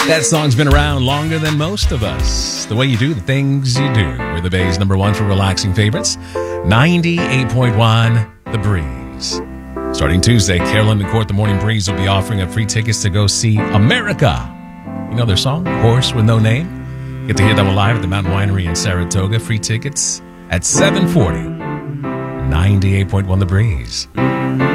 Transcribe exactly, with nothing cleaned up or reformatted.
That song's been around longer than most of us. The Way You Do the Things You Do. We're the Bay's number one for relaxing favorites. ninety-eight point one, The Breeze. Starting Tuesday, Carolyn and Court, The Morning Breeze will be offering up free tickets to go see America. You know their song, Horse with No Name? Get to hear that one live at the Mountain Winery in Saratoga. Free tickets at seven forty. ninety-eight point one The Breeze.